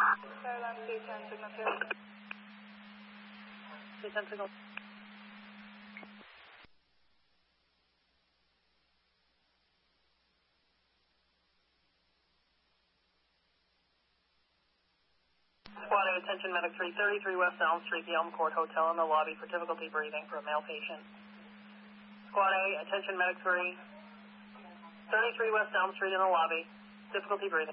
Paradigm C10 signal 2. C10 signal. Squad A, attention medic 333 West Elm Street, the Elm Court Hotel in the lobby for difficulty breathing for a male patient. Squad A, attention medic 333 West Elm Street in the lobby, difficulty breathing.